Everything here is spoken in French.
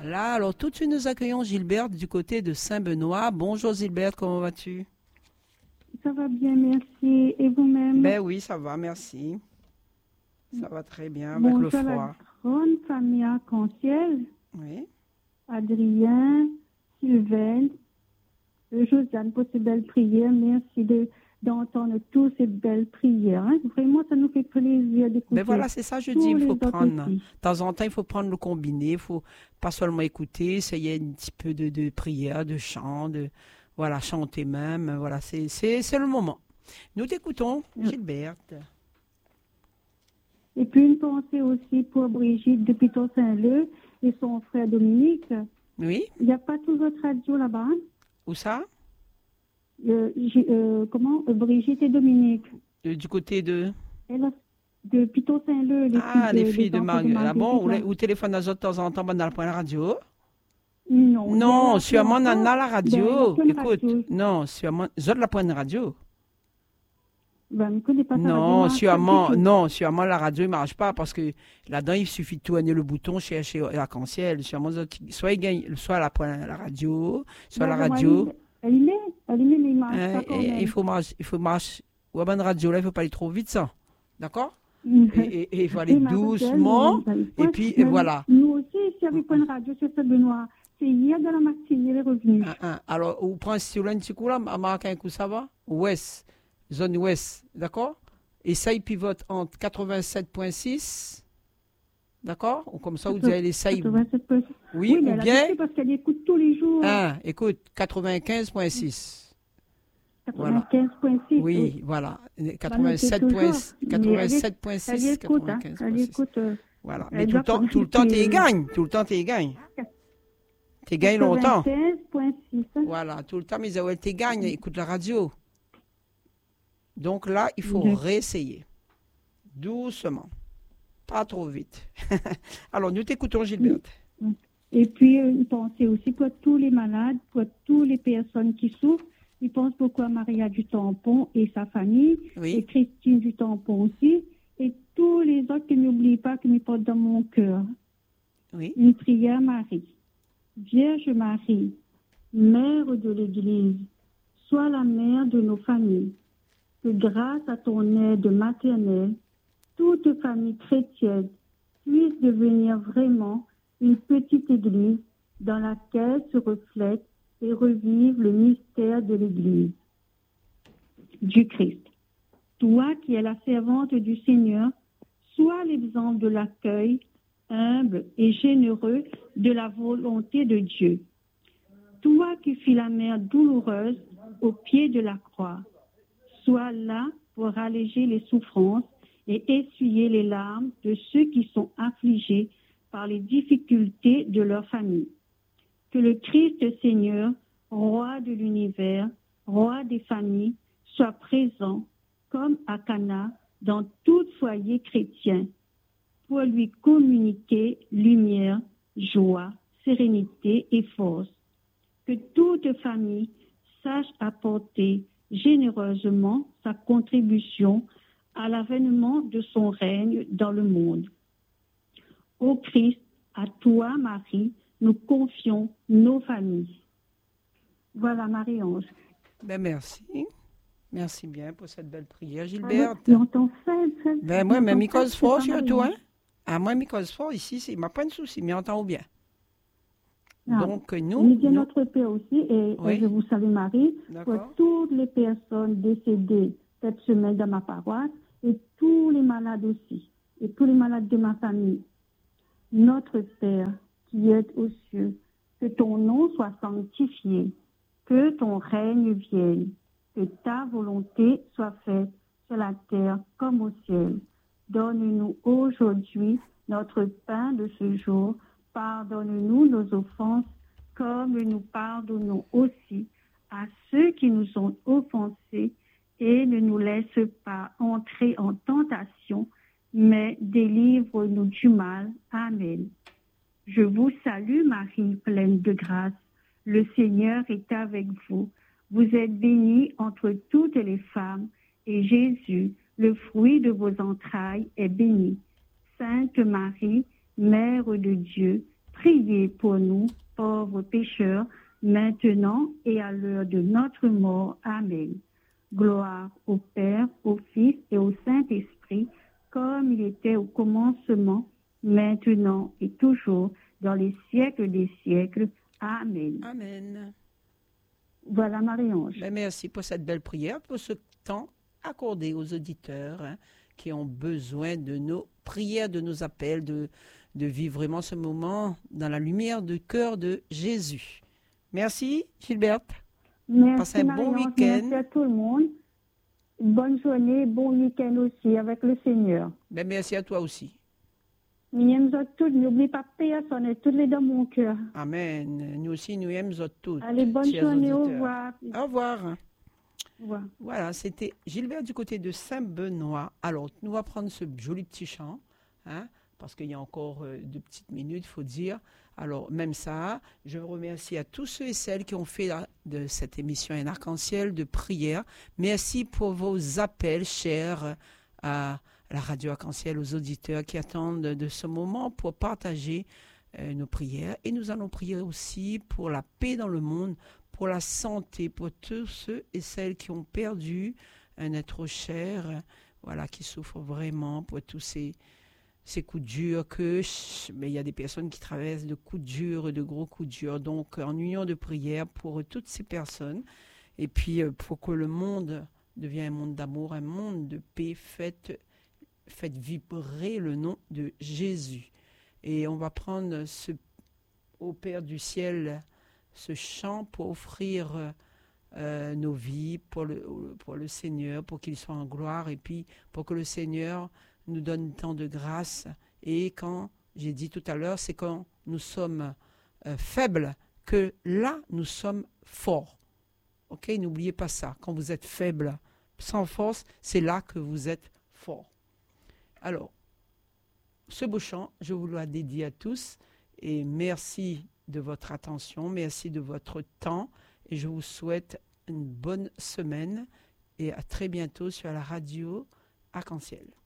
Voilà, alors tout de suite nous accueillons Gilberte du côté de Saint-Benoît. Bonjour Gilberte, comment vas-tu? Ça va bien, merci. Et vous-même? Ben oui, ça va, merci. Ça va très bien avec le Bonjour à la froid. grande famille arc-en-ciel, Oui. Adrien, Sylvain, Josiane pour ces belles prières. Merci d'entendre toutes ces belles prières. Hein. Vraiment, ça nous fait plaisir d'écouter. Ben voilà, c'est ça, je dis, tous il les faut autres prendre, aussi. de temps en temps, il faut prendre le combiné, il faut pas seulement écouter, essayer un petit peu de prière, de chant, voilà, chanter même, voilà, c'est le moment. Nous t'écoutons, Gilberte. Et puis une pensée aussi pour Brigitte de Pitot-Saint-Leu et son frère Dominique. Oui, Il n'y a pas toujours de radio là-bas. où ça? Brigitte et Dominique. Du côté de... De Pitot-Saint-Leu, les filles de enfants Marguerite. Ah bon, là. ou téléphone à de temps en temps, dans le point de la radio? Non, Non, sûrement dans la radio. Ben, Écoute, radio. non, sûrement, j'ai de la point de radio. Ben, je ne connais pas ta radio. Non, moi, sûrement, pas du tout. non, sûrement la radio ne marche pas parce que là-dedans, il suffit de tourner le bouton chez Arc-en-Ciel. Sûrement, soit il gagne, soit la radio, soit la Ben, radio. Elle y met, mais il marche pas quand même. Il faut marcher. Ou à bonne radio, là, il ne faut pas aller trop vite, ça. D'accord? Et il faut aller Et Mademoiselle, doucement. Et puis, et voilà. Nous aussi, ici, avec une radio sur Saint-Benoît, c'est hier de la matinée, il est revenu. Alors, on prend sur un petit coup là, à marquer un coup, ça va? Ouest, zone ouest, d'accord? Et ça, il pivote entre 87.6, d'accord? Ou comme ça, vous allez les sailles. 87%. Oui, mais ou elle a bien. dit parce qu'elle écoute tous les jours. Écoute, 95.6. 95.6. Oui, voilà. 87.6, Elle écoute, 95.6. elle écoute. Voilà. Mais tout le temps, tu gagnes. Tout le temps, tu gagnes. Tu gagnes longtemps. 95.6. Voilà, tout le temps, mais tu gagnes. Écoute la radio. Donc là, il faut réessayer. Doucement. Pas trop vite. Alors, nous t'écoutons, Gilberte. Et puis, une pensée aussi pour tous les malades, pour toutes les personnes qui souffrent. Il pense beaucoup à Maria du Tampon et sa famille, et Christine du Tampon aussi, et tous les autres que n'oublient pas, que me portent dans mon cœur. Oui. Une prière, Marie. Vierge Marie, Mère de l'Église, sois la mère de nos familles. Que grâce à ton aide maternelle, toute famille chrétienne puisse devenir vraiment une petite Église dans laquelle se reflète et revivre le mystère de l'Église du Christ. Toi qui es la servante du Seigneur, sois l'exemple de l'accueil humble et généreux de la volonté de Dieu. Toi qui fus la mère douloureuse au pied de la croix, sois là pour alléger les souffrances et essuyer les larmes de ceux qui sont affligés par les difficultés de leur famille. Que le Christ Seigneur, roi de l'univers, roi des familles, soit présent, comme à Cana, dans tout foyer chrétien, pour lui communiquer lumière, joie, sérénité et force. Que toute famille sache apporter généreusement sa contribution à l'avènement de son règne dans le monde. Ô Christ, à toi, Marie, nous confions nos familles. Voilà, Marie-Ange. Ben merci. Merci bien pour cette belle prière, Gilberte. Ben moi, mais Micos fort surtout, hein? Moi, Micos fort ici, il m'a pas de souci, mais entend bien. Donc, nous dit notre Père aussi, et je vous salue, Marie, pour toutes les personnes décédées cette semaine dans ma paroisse, et tous les malades aussi, et tous les malades de ma famille. Notre Père, qui es aux cieux, que ton nom soit sanctifié, que ton règne vienne, que ta volonté soit faite sur la terre comme au ciel. Donne-nous aujourd'hui notre pain de ce jour. Pardonne-nous nos offenses, comme nous pardonnons aussi à ceux qui nous ont offensés, et ne nous laisse pas entrer en tentation, mais délivre-nous du mal. Amen. Je vous salue, Marie, pleine de grâce. Le Seigneur est avec vous. Vous êtes bénie entre toutes les femmes, et Jésus, le fruit de vos entrailles, est béni. Sainte Marie, Mère de Dieu, priez pour nous, pauvres pécheurs, maintenant et à l'heure de notre mort. Amen. Gloire au Père, au Fils et au Saint-Esprit, comme il était au commencement, maintenant et toujours, dans les siècles des siècles. Amen. Amen. Voilà Marie-Ange. Ben, merci pour cette belle prière, pour ce temps accordé aux auditeurs qui ont besoin de nos prières, de nos appels, de vivre vraiment ce moment dans la lumière du cœur de Jésus. Merci, Gilberte. Merci Passez un bon Marie-Ange, week-end. merci à tout le monde. Bonne journée, bon week-end aussi avec le Seigneur. Ben, merci à toi aussi. Nous aimons tous, n'oublie pas personne, toutes les dans mon cœur. Amen. Nous aussi, nous aimons tous. Allez, bonne chers journée, au auditeurs. revoir. Au revoir. Au revoir. Voilà, c'était Gilbert du côté de Saint-Benoît. Alors, nous allons prendre ce joli petit chant, parce qu'il y a encore 2 petites minutes, il faut dire. Alors, même ça, je remercie à tous ceux et celles qui ont fait de cette émission un arc-en-ciel de prière. Merci pour vos appels, chers, à la radio arc-en-ciel, aux auditeurs qui attendent de ce moment pour partager nos prières. Et nous allons prier aussi pour la paix dans le monde, pour la santé, pour tous ceux et celles qui ont perdu un être cher, voilà, qui souffrent vraiment, pour tous ces coups durs mais il y a des personnes qui traversent de coups durs, de gros coups durs. Donc, en union de prière pour toutes ces personnes, et puis pour que le monde devienne un monde d'amour, un monde de paix, faites vibrer le nom de Jésus. Et on va prendre au Père du ciel, ce chant pour offrir nos vies pour le Seigneur, pour qu'il soit en gloire, et puis pour que le Seigneur nous donne tant de grâce. Et quand, j'ai dit tout à l'heure, c'est quand nous sommes faibles que là, nous sommes forts. Ok, n'oubliez pas ça. Quand vous êtes faible, sans force, c'est là que vous êtes fort. Alors, ce beau chant, je vous le dédie à tous. Et merci de votre attention, merci de votre temps. Et je vous souhaite une bonne semaine. Et à très bientôt sur la radio Arc-en-Ciel.